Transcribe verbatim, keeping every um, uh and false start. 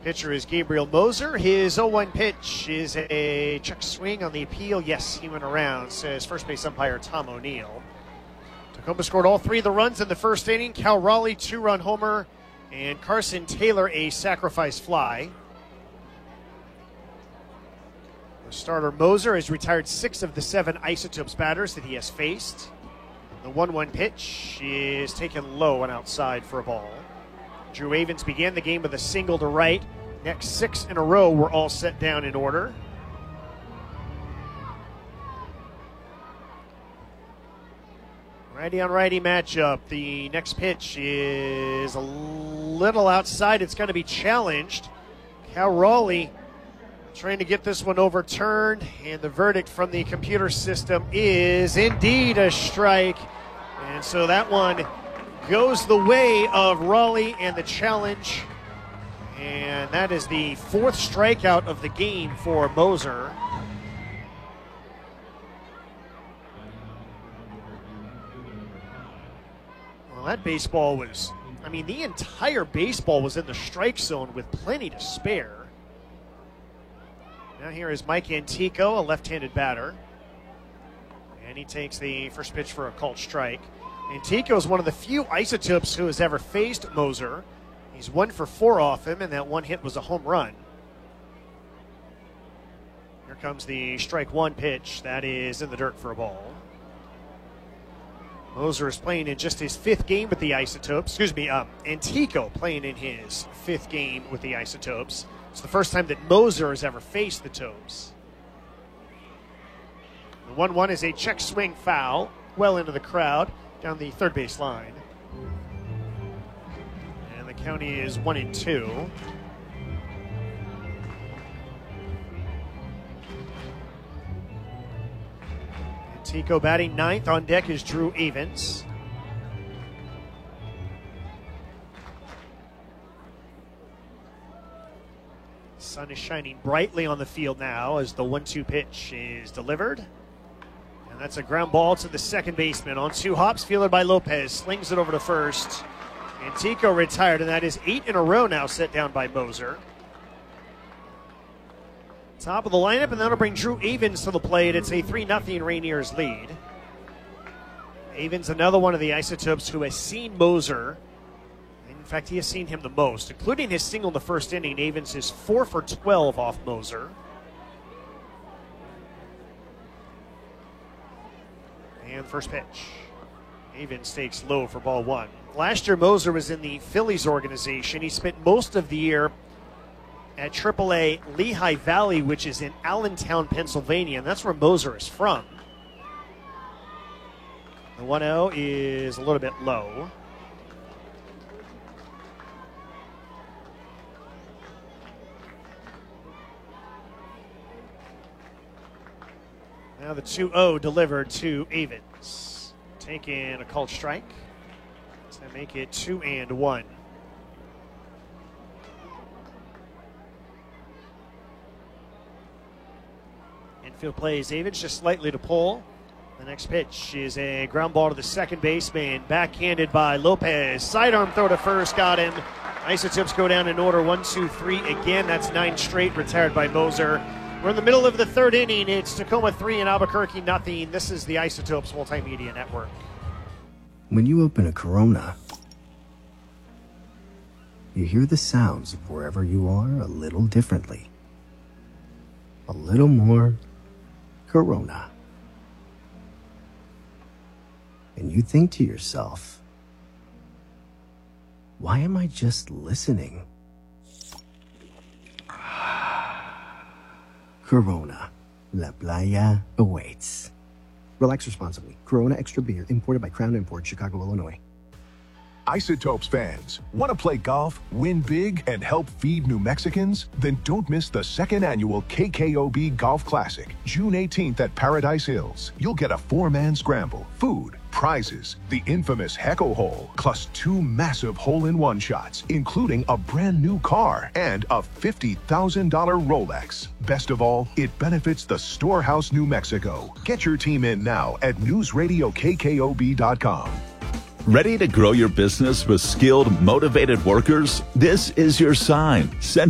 Pitcher is Gabriel Moser. His oh one pitch is a check swing on the appeal. Yes, he went around, says first base umpire Tom O'Neill. Tacoma scored all three of the runs in the first inning. Cal Raleigh, two-run homer, and Carson Taylor, a sacrifice fly. The starter Moser has retired six of the seven Isotopes batters that he has faced. The one one pitch is taken low and outside for a ball. Drew Avens began the game with a single to right. Next six in a row were all set down in order. Righty on righty matchup. The next pitch is a little outside. It's going to be challenged. Cal Raleigh trying to get this one overturned, and the verdict from the computer system is indeed a strike. And so that one goes the way of Raleigh and the challenge. And that is the fourth strikeout of the game for Moser. Well, that baseball was, I mean, the entire baseball was in the strike zone with plenty to spare. Now here is Mike Antico, a left-handed batter. And he takes the first pitch for a called strike. Antico is one of the few Isotopes who has ever faced Moser. He's one for four off him, and that one hit was a home run. Here comes the strike one pitch. That is in the dirt for a ball. Moser is playing in just his fifth game with the Isotopes. Excuse me, um, Antico playing in his fifth game with the Isotopes. It's the first time that Moser has ever faced the Topes. The one one is a check swing foul, well into the crowd, down the third base line. And the count is one and two. Antico batting ninth. On deck is Drew Avens. Sun is shining brightly on the field now as the one two pitch is delivered. And that's a ground ball to the second baseman on two hops, fielded by Lopez. Slings it over to first. Antico retired, and that is eight in a row now set down by Moser. Top of the lineup, and that'll bring Drew Avens to the plate. It's a three nothing Rainiers lead. Avens, another one of the Isotopes who has seen Moser. In fact, he has seen him the most, including his single in the first inning. Avens is four for twelve off Moser. And first pitch. Avens takes low for ball one. Last year, Moser was in the Phillies organization. He spent most of the year at triple A Lehigh Valley, which is in Allentown, Pennsylvania, and that's where Moser is from. The one oh is a little bit low. Now the two oh delivered to Avens. Taking a called strike to make it two and one. Infield plays Avens just slightly to pull. The next pitch is a ground ball to the second baseman, backhanded by Lopez. Sidearm throw to first, got him. Isotopes go down in order, one, two, three again. That's nine straight, retired by Moser. We're in the middle of the third inning. It's Tacoma three and Albuquerque nothing. This is the Isotopes Multimedia Network. When you open a Corona, you hear the sounds of wherever you are a little differently. A little more Corona. And you think to yourself, why am I just listening? Corona. La Playa awaits. Relax responsibly. Corona Extra Beer, imported by Crown Imports, Chicago, Illinois. Isotopes fans, want to play golf, win big, and help feed New Mexicans? Then don't miss the second annual K K O B Golf Classic, June eighteenth at Paradise Hills. You'll get a four-man scramble, food, prizes, the infamous Heco Hole, plus two massive hole-in-one shots, including a brand new car and a fifty thousand dollars Rolex. Best of all, it benefits the Storehouse New Mexico. Get your team in now at news radio K K O B dot com. Ready to grow your business with skilled, motivated workers? This is your sign. Send